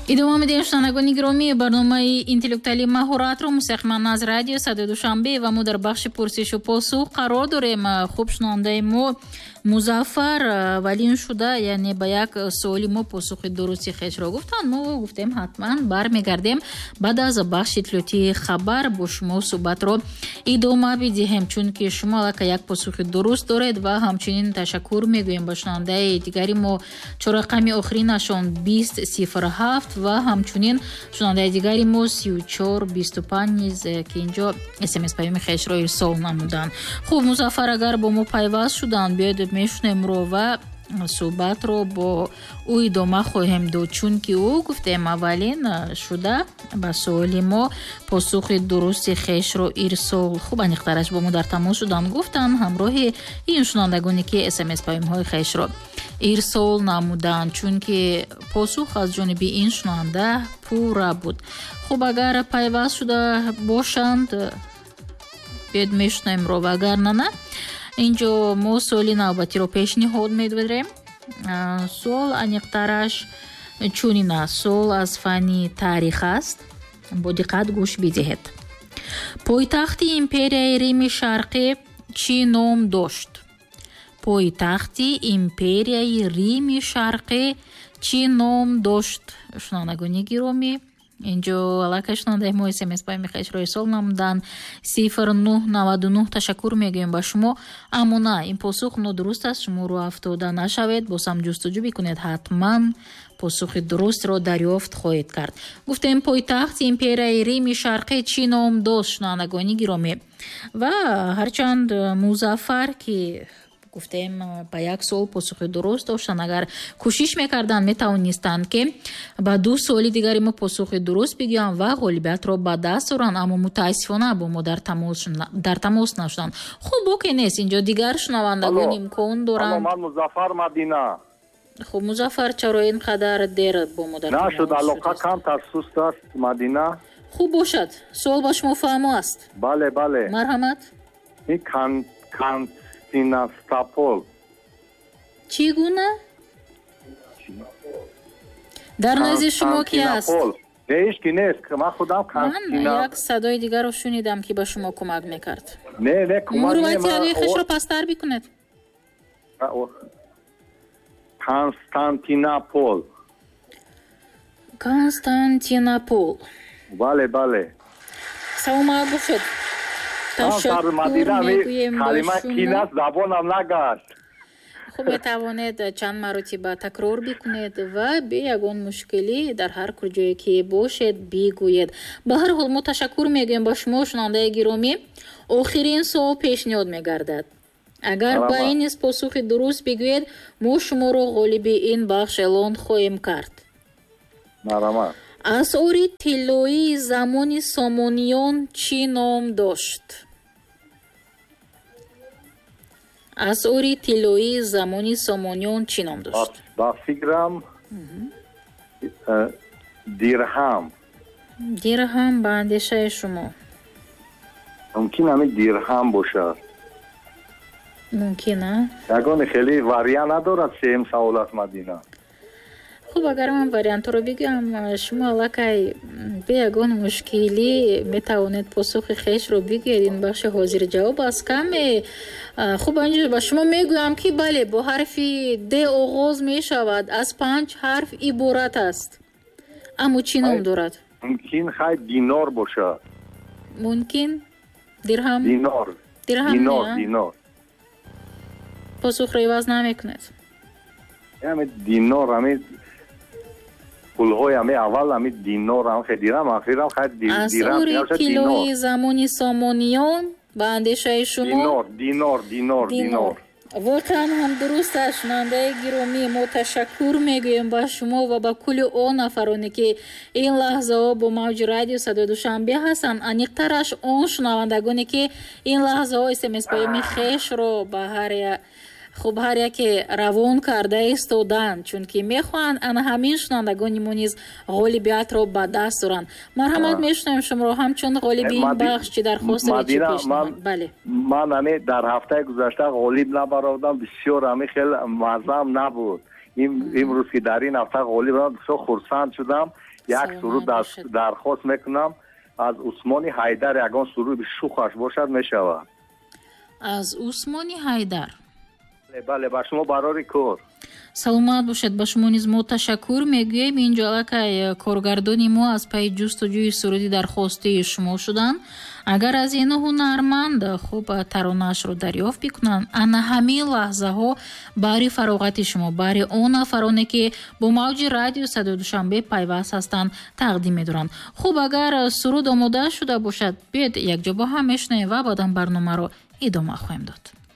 идома медиҳем шунавандагони гиромӣ барномаи интеллектуалии маҳоратро мустақиман аз радио Садои Душанбе ва мо дар бахши пурсишу посух қарор дорем. хуб шунавандаи мо Музаффар валин шуда, яъне ба як суоли мо посухи дурусти хешро гуфтанд. мо гуфтем ҳатман бармегардем баъд аз бахши иттилоъотии хабар бо шумо суҳбатро идома бидиҳем, чунки шумо аллакай як посухи дуруст доред ва ҳамчунин ташаккур мегӯем ба шунавандаи дигари мо чорақами охиринашон 2007 ва ҳамчунин шунавандаи дигари мо 3425 низ ки инҷо смс паёми хешро ирсол намуданд. хуб Музаффар, агар бо мо пайваст шуданд, биёед мешунемро ва суҳбатро бо ӯ идома хоҳем дод, чунки ӯ гуфтем аввалин шуда ба суоли мо посухи дурусти хешро ирсол. хуб аниқтараш бо мо дар тамос шуданд, гуфтанд ҳамроҳи ин шунавандагоне ки смс паёмҳои хешро ирсол намуданд, чунки посух аз ҷониби ин шунаванда пурра буд. хуб агар пайваст шуда бошанд биёед мешунемро ва агар нана инҷо мо суоли навбатиро пешниҳод медорем. суол аниқтараш чунин аст. суол аз фанни таърих аст. бо диққат гӯш бидиҳед. пойтахти империяи Рими Шарқӣ чӣ ном дошт? пойтахти империяи Рими Шарқӣ чӣ ном дошт? шунавандагони гиромӣ, инҷо аллакай шунавандаи мо смс паёми хешро ирсол намуданд 0999. ташаккур мегӯем ба шумо, аммо на, ин посух нодуруст аст. шумо рӯ афтода нашавед, бозам ҷустуҷӯ бикунед, ҳатман посухи дурустро дарёфт хоҳед кард. гуфтем пойтахти империяи Рими Шарқӣ чӣ ном дошт? шунавандагони гиромӣ, ва ҳарчанд Музаффар ки гуфтем ба як суол посухи дуруст доштанд, агар кӯшиш мекарданд метавонистанд ки ба ду суоли дигари мо посухи дуруст бигӯянд ва ғолибиятро ба даст оранд, аммо мутаассифона бо мо дар тамос нашуданд. хуб боке нест, инҷо дигар шунавандагон имкон доранд. ман Музаффар Мадина. хуб Музаффар, чаро ин қадар дер бо мо дар тамос нашуд? алоқа камтар суст аст Мадина. хуб бошад, суол ба шумо фаҳмо аст. бале бале. марҳамат. Константинопол. чӣ гуна? дар назди шумо ки аст? ҳеҷ ки нест. ман худам ман як садои дигарро шунидам ки ба шумо кӯмак мекард. не кӯмак мурвайти радиои хешро пастар бикунед. Константинопол. Константинопол. бале. саломат бошед. ташаккур мегӯем ба шумо. забонам нагашт. хуб, метавонед чанд маротиба такрор бикунед ва бе ягон мушкилӣ дар ҳар куҷое ки бошед бигӯед. ба ҳар ҳол мо ташаккур мегӯем ба шумо шунавандаи гиромӣ. охирин суол пешниҳод мегардад. агар ба ин низ посухи дуруст бигӯед, мо шуморо ғолиби ин бахш эълон хоҳем кард. марҳамат. асъори тиллоии замони Сомониён чӣ ном дошт? асъори тиллоии замони Сомониён чӣ ном дошт? ба фикрам дирҳам. дирҳам ба андешаи шумо? мумкин ҳамин дирҳам бошад. мумкин а? ягони хеле вариант надорад. сеюм савол аст Мадина. хуб, агар ман вариантро бигӯям, шумо аллакай бе ягон мушкилӣ метавонед посухи хешро бигӯед. ин бахши ҳозири ҷавоб аст. каме хуб, инҷо ба шумо мегӯям ки бале, бо ҳарфи д оғоз мешавад, аз 5 ҳарф иборат аст. аммо чӣ ном дорад? мумкин хай динор бошад. мумкин дирҳам? динор. посухро иваз намекунед? ҳамин динор, ҳамин пулҳои ҳамин аввал ҳамин динор, ҳамин дирҳам, ахирам хай дирҳам. асъори тиллои замони Сомониён ба андешаи шумо? динор. воқеан ҳам дуруст аст. шунавандаи гиромӣ, мо ташаккур мегӯем ба шумо ва ба кулли он нафароне ки ин лаҳзаҳо бо мавҷи радио Садои Душанбе ҳастанд. аниқтараш он шунавандагоне ки ин лаҳзаҳо смс паёми хешро ба ҳар яке равон карда истоданд, чунки мехоҳанд ана ҳамин шунавандагони мо низ ғолибиятро ба даст оранд. марҳамат, мешунавем шуморо ҳамчун ғолиби ин бахш чӣ дархост доред, чӣ пешниҳод? бале. ман ҳамин дар ҳафтаи гузашта ғолиб набаровдам. бисёр ҳамин хеле маззаам набуд. имрӯз ки дар ин ҳафта ғолиб бисёр хурсанд шудам як суруд дархост мекунам аз Усмони Ҳайдар. ягон суруди шухаш бошад мешавад? аз Усмони Ҳайдар. бале, ба шумо барори кор. саломат бошед. ба шумо низ мо ташаккур мегӯем. инҷо аллакай коргардони мо аз пайи ҷустуҷӯи суруди дархостии шумо шуданд. агар аз ин ҳунарманд хуб таронаашро дарёфт бикунанд, ана ҳамин лаҳзаҳо баҳри фароғати шумо, баҳри он нафароне ки бо мавҷи радио Садои Душанбе пайваст ҳастанд тақдим медоранд. хуб, агар суруд омода шуда бошад, биёед якҷо бо ҳам мешунавем ва баъдан барномаро идома хоҳем дод.